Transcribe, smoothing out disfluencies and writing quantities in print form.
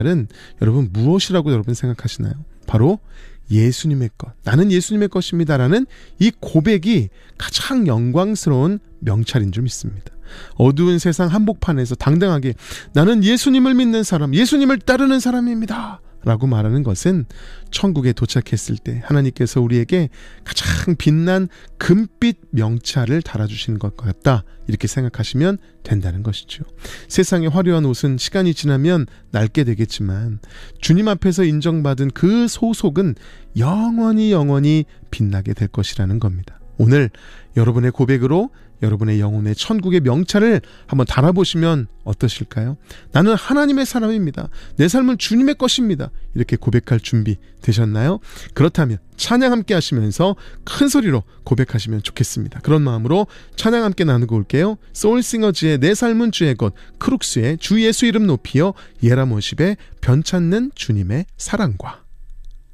은 여러분 무엇이라고 여러분 생각하시나요? 바로 예수님의 것, 나는 예수님의 것입니다라는 이 고백이 가장 영광스러운 명찰인 줄 믿습니다. 어두운 세상 한복판에서 당당하게 나는 예수님을 믿는 사람, 예수님을 따르는 사람입니다 라고 말하는 것은 천국에 도착했을 때 하나님께서 우리에게 가장 빛난 금빛 명찰을 달아주시는 것 같다, 이렇게 생각하시면 된다는 것이죠. 세상의 화려한 옷은 시간이 지나면 낡게 되겠지만 주님 앞에서 인정받은 그 소속은 영원히 빛나게 될 것이라는 겁니다. 오늘 여러분의 고백으로 여러분의 영혼의 천국의 명찰을 한번 달아보시면 어떠실까요? 나는 하나님의 사람입니다. 내 삶은 주님의 것입니다. 이렇게 고백할 준비 되셨나요? 그렇다면 찬양 함께 하시면서 큰 소리로 고백하시면 좋겠습니다. 그런 마음으로 찬양 함께 나누고 올게요. 소울싱어즈의 내 삶은 주의 것, 크룩스의 주 예수 이름 높이여, 예라모십의 변찮는 주님의 사랑과.